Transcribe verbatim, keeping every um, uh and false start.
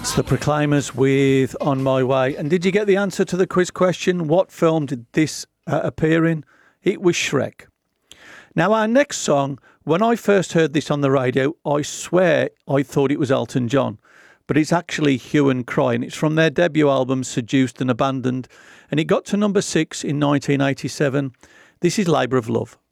It's the Proclaimers with On My Way. And did you get the answer to the quiz question? What film did this uh, appear in? It was Shrek. Now, our next song, when I first heard this on the radio, I swear I thought it was Elton John. But it's actually Hue and Cry, and it's from their debut album, Seduced and Abandoned. And it got to number six in nineteen eighty-seven. This is Labour of Love.